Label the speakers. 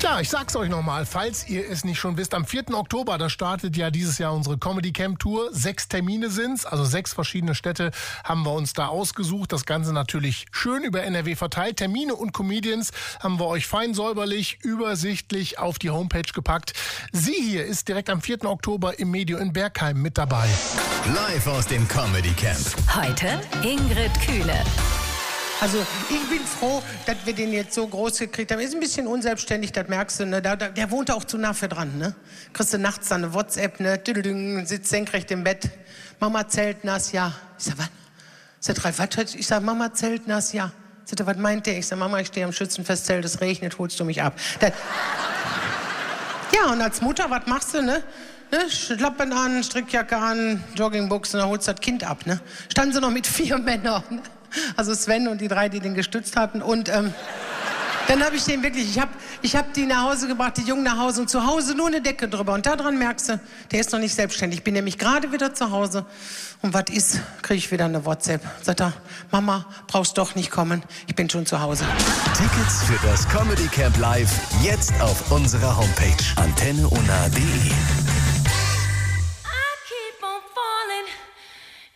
Speaker 1: Ja, ich sag's euch nochmal, falls ihr es nicht schon wisst, am 4. Oktober, da startet ja dieses Jahr unsere Comedy Camp Tour. 6 Termine sind's, also 6 verschiedene Städte haben wir uns da ausgesucht. Das Ganze natürlich schön über NRW verteilt. Termine und Comedians haben wir euch fein säuberlich, übersichtlich auf die Homepage gepackt. Sie hier ist direkt am 4. Oktober im Medio in Bergheim mit dabei.
Speaker 2: Live aus dem Comedy Camp.
Speaker 3: Heute Ingrid Kühne.
Speaker 4: Also ich bin froh, dass wir den jetzt so groß gekriegt haben. Ist ein bisschen unselbstständig, das merkst du. Ne? Der wohnt auch zu nah für dran. Ne? Kriegst du nachts dann eine WhatsApp, ne? Sitzt senkrecht im Bett. Mama zeltnass, ja. Ich sag, was? Sagt Ralf, was? Ich sag, Mama zeltnass, ja. Sagt er, was meint der? Ich sag, Mama, ich stehe am Schützenfestzelt, es regnet, holst du mich ab. Ja, und als Mutter, was machst du, ne? Schlappen an, Strickjacke an, Joggingbuchsen, dann holst du das Kind ab, ne? Standen sie noch mit 4 Männern, ne? Also Sven und die 3, die den gestützt hatten. Und dann habe ich den wirklich, ich hab die nach Hause gebracht, die Jungen nach Hause und zu Hause nur eine Decke drüber. Und daran merkst du, der ist noch nicht selbstständig. Ich bin nämlich gerade wieder zu Hause. Und was ist, kriege ich wieder eine WhatsApp. Sagt er, Mama, brauchst doch nicht kommen, ich bin schon zu Hause.
Speaker 2: Tickets für das Comedy Camp Live jetzt auf unserer Homepage antenneuna.de.